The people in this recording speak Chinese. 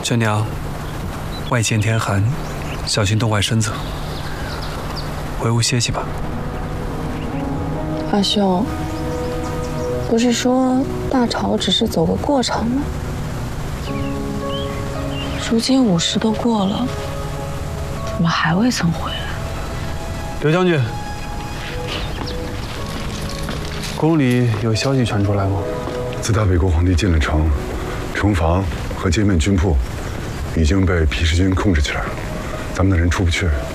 娟娘，外见天寒，小心冻坏身子，回屋歇息吧。 阿兄，不是说大潮只是走个过场吗？如今午时都过了，怎么还未曾回来？ 刘将军，宫里有消息传出来吗？ 自大北国皇帝进了城，城防和街面军铺已经被皮氏军控制起来了，咱们的人出不去。